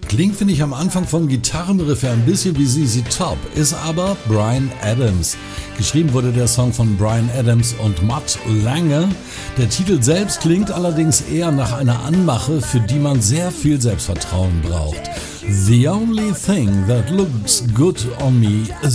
Klingt, finde ich, am Anfang vom Gitarrenriff ein bisschen wie ZZ Top, ist aber Bryan Adams. Geschrieben wurde der Song von Bryan Adams und Mutt Lange. Der Titel selbst klingt allerdings eher nach einer Anmache, für die man sehr viel Selbstvertrauen braucht. The only thing that looks good on me